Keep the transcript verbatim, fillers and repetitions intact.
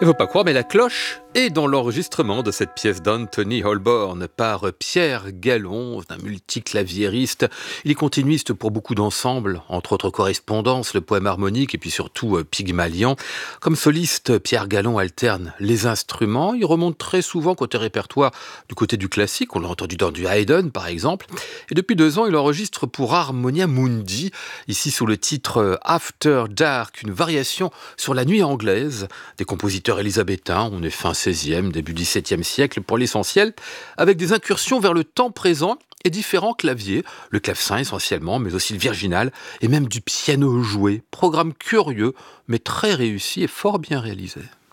Il ne faut pas croire, mais la cloche est dans l'enregistrement de cette pièce d'Anthony Holborn par Pierre Gallon, un multiclaviériste. Il est continuiste pour beaucoup d'ensembles, entre autres Correspondances, le poème harmonique et puis surtout euh, Pygmalion. Comme soliste, Pierre Gallon alterne les instruments. Il remonte très souvent côté répertoire du côté du classique. On l'a entendu dans du Haydn par exemple. Et depuis deux ans, il enregistre pour Harmonia Mundi, ici sous le titre After Dark, une variation sur la nuit anglaise des compositeurs élisabétains. On est fin seizième, début dix-septième siècle pour l'essentiel, avec des incursions vers le temps présent et différents claviers, le clavecin essentiellement, mais aussi le virginal et même du piano joué. Programme curieux, mais très réussi et fort bien réalisé.